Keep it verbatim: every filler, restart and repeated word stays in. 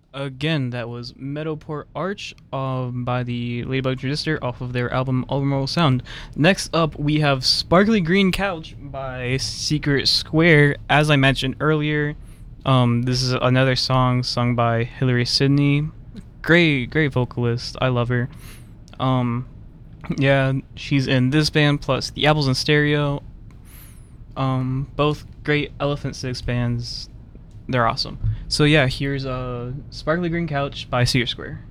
Again, that was Meadowport Arch um, by the Ladybug Transistor off of their album Albemarle Sound. Next up, we have Sparkly Green Couch by Secret Square. As I mentioned earlier, um, this is another song sung by Hillary Sidney. Great, great vocalist. I love her. Um, yeah, she's in this band plus the Apples in Stereo. Um, both great Elephant Six bands. They're awesome. So yeah, here's a uh, Sparkly Green Couch by Secret Square.